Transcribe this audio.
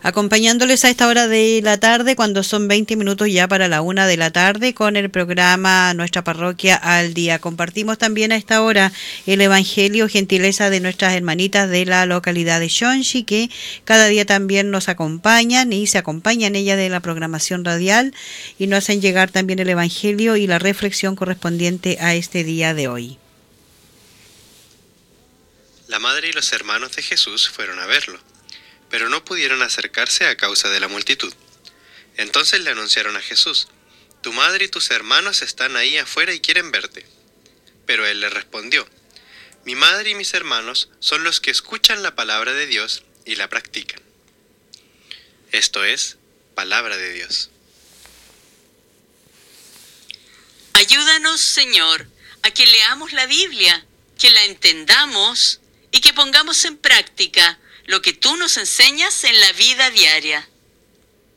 acompañándoles a esta hora de la tarde, cuando son 20 minutos ya para la 1 de la tarde, con el programa Nuestra Parroquia al Día. Compartimos también a esta hora el Evangelio, gentileza de nuestras hermanitas de la localidad de Xonchi, que cada día también nos acompañan y se acompañan ellas de la programación radial y nos hacen llegar también el Evangelio y la reflexión correspondiente a este día de hoy. La madre y los hermanos de Jesús fueron a verlo, pero no pudieron acercarse a causa de la multitud. Entonces le anunciaron a Jesús: «Tu madre y tus hermanos están ahí afuera y quieren verte». Pero él les respondió: «Mi madre y mis hermanos son los que escuchan la palabra de Dios y la practican». Esto es palabra de Dios. Ayúdanos, Señor, a que leamos la Biblia, que la entendamos y que pongamos en práctica lo que tú nos enseñas en la vida diaria.